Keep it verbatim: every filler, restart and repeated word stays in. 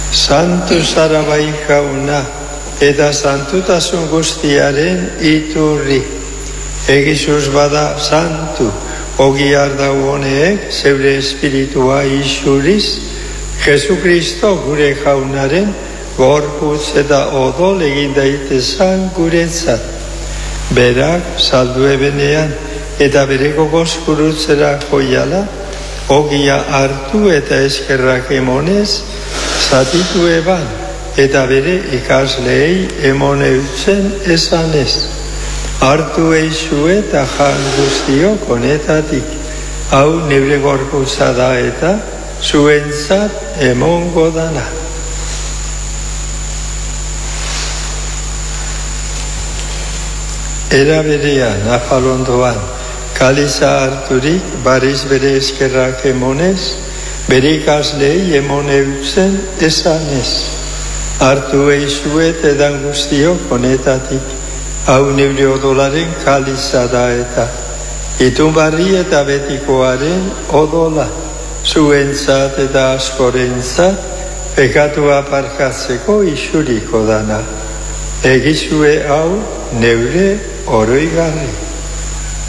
Santu zara bai jauna, eta santutasun guztiaren iturri. Egizuz bada santu, ogiar dau honeek zeure espiritua isuriz, Jesu Kristo gure jaunaren gorputz eta odol egin daitezan guretzat. Berak saldu ebenean eta bere gogoz gurutzera joiala, ogia hartu eta eskerrak emonez, zatitu eban, eta bere ikasleei emon eutzen esanez. Hartu eixu eta jan guztiok honetatik, hau neure gorputza da eta zuentzat emongo dana. Era berean, afalondoan, kaliza harturik, bariz bere eskerrak emonez, bere ikaslei emon eutzen esanez. Hartu eizuet edan guztiok honetatik, hau neure odolaren kaliza da eta, itun barri eta betikoaren odola, zuentzat eta askorentzat, pekatua parkatzeko isuriko dana. Egizue hau neure oroigarri.